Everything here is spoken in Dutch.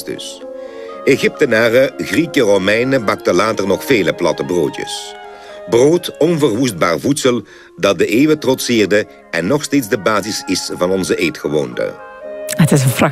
Christus. Egyptenaren, Grieken, Romeinen bakten later nog vele platte broodjes. Brood, onverwoestbaar voedsel dat de eeuwen trotseerde en nog steeds de basis is van onze eetgewoonten. Het is een